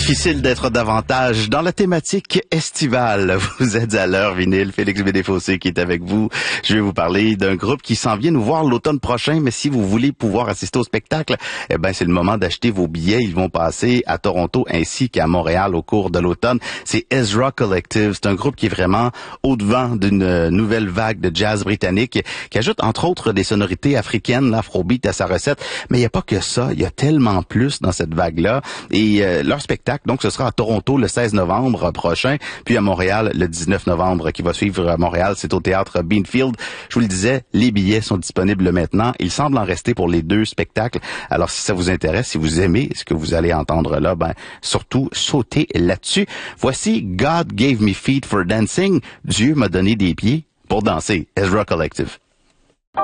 Difficile d'être davantage dans la thématique estivale. Vous êtes à l'heure vinyle. Félix Bédéfossé qui est avec vous. Je vais vous parler d'un groupe qui s'en vient nous voir l'automne prochain, mais si vous voulez pouvoir assister au spectacle, eh ben, c'est le moment d'acheter vos billets. Ils vont passer à Toronto ainsi qu'à Montréal au cours de l'automne. C'est Ezra Collective. C'est un groupe qui est vraiment au-devant d'une nouvelle vague de jazz britannique qui ajoute entre autres des sonorités africaines, l'afrobeat à sa recette. Mais il n'y a pas que ça. Il y a tellement plus dans cette vague-là. Et leur spectacle, donc, ce sera à Toronto le 16 novembre prochain, puis à Montréal le 19 novembre qui va suivre à Montréal. C'est au théâtre Beanfield. Je vous le disais, les billets sont disponibles maintenant. Il semble en rester pour les deux spectacles. Alors, si ça vous intéresse, si vous aimez ce que vous allez entendre là, ben, surtout, sautez là-dessus. Voici God Gave Me Feet for Dancing. Dieu m'a donné des pieds pour danser. Ezra Collective.